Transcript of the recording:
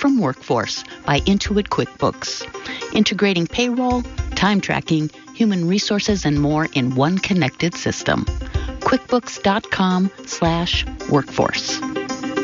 from Workforce by Intuit QuickBooks. Integrating payroll, time tracking, human resources, and more in one connected system. QuickBooks.com/workforce.